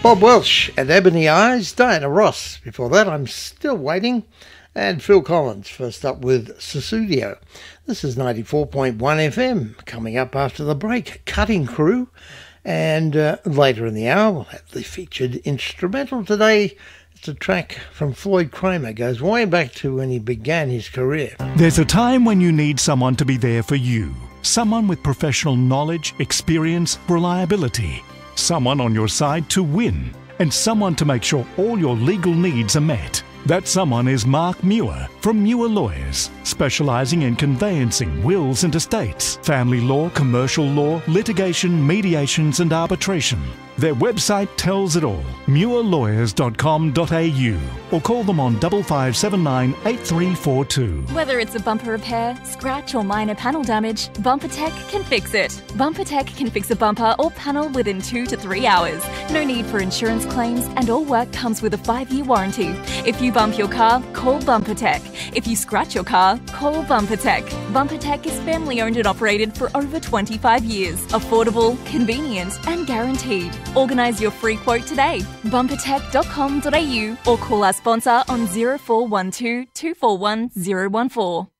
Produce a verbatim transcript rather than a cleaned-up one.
Bob Welch and Ebony Eyes, Diana Ross. Before that, I'm Still Waiting, and Phil Collins, first up with Sussudio. This is ninety-four point one F M. Coming up after the break, Cutting Crew, and uh, later in the hour we'll have the featured instrumental. Today it's a track from Floyd Kramer, goes way back to when he began his career. There's a time when you need someone to be there for you. Someone with professional knowledge, experience, reliability. Someone on your side to win, and someone to make sure all your legal needs are met. That someone is Mark Muir from Muir Lawyers, specialising in conveyancing wills and estates, family law, commercial law, litigation, mediations and arbitration. Their website tells it all, muir lawyers dot com dot a u, or call them on five five seven nine eight three four two. Whether it's a bumper repair, scratch or minor panel damage, BumperTech can fix it. BumperTech can fix a bumper or panel within two to three hours. No need for insurance claims, and all work comes with a five-year warranty. If you bump your car, call BumperTech. If you scratch your car, call BumperTech. BumperTech is family-owned and operated for over twenty-five years. Affordable, convenient and guaranteed. Organise your free quote today. bumper tech dot com dot a u or call our sponsor on zero four one two, two four one zero one four.